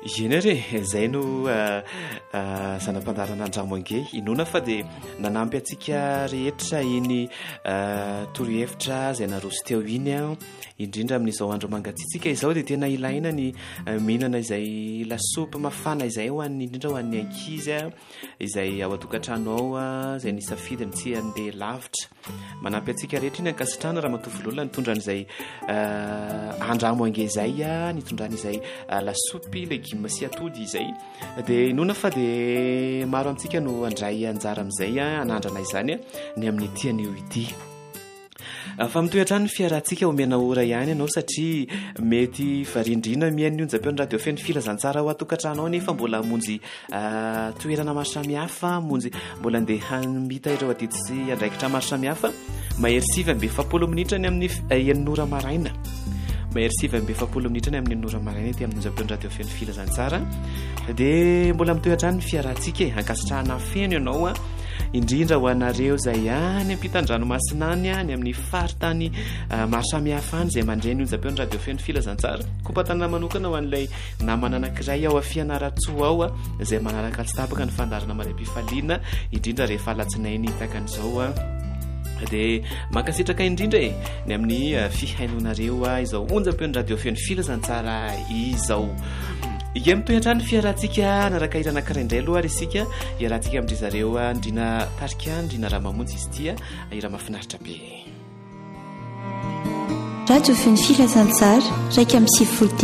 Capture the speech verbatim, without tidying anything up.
Eny re zay no zanam-pandarana Andramoange inona fa dia nanampy antsika rehetra iny torohevitra zay naroso teo iny a indrindra amin'izao andro mangatsiatsika izao dia tena ilaina ny mihinana izay lasopy mafana izay ho an'ny indrindra ho an'ny ankizy a izay ao an-tokantrano ao a izay nisafidiny tsy handeha lavitra manampy antsika rehetra iny ankasitrana raha matovololona nitondran'izay Andramoange izay a nitondran'izay lasopy legioma sy atody izay dia inona fa dia maro amintsika no andray anjara amin'izay a anandrana izany a ny amin'ny tian'io ity fa mitoetra ny fiarantsika omena ora ihany ianao satria mety varindrina mihain'ny onjam-peon'ny radio feno filazantsara ao atokantrano ao nefa mbola monjy toerana maro samihafa monjy mbola andeha hamita ireo adidy sy andraikitra maro samihafa mahery sivy amby efapolo minitra ny amin'ny enin'ora maraina mahery sivy amby efapolo minitra ny amin'ny enin'ora maraina ety amin'ny onjam-peon'ny radio feno filazantsara dia mbola mitoetra ny fiarantsika e ankasitrahana feno ianao a indrindra ho anareo zay any ampitan-dranomasina any any amin'ny faritany maro samihafa any izay mandray ny onjam-peon'ny radio feno filazantsara kompatana manokana ho an'ilay namana anankiray ao a Fianaratsoa ao a izay manaraka tsy tapaka ny fandarana maraim-pifaliana indrindra rehefa alatsinainy takan'izao a dia mankasitraka indrindra e ny amin'ny fihainonareo a izao onjam-peon'ny radio feno filazantsara izao ika mitoetra ny fiarantsika naraka hira anankiray indray aloha ary isika hiarantsika amin'ry zareo andrina tarika andrina raha mamonjy izy ity a hira mahafinaritra be radio feno filazantsara raika amin'ny sivifolo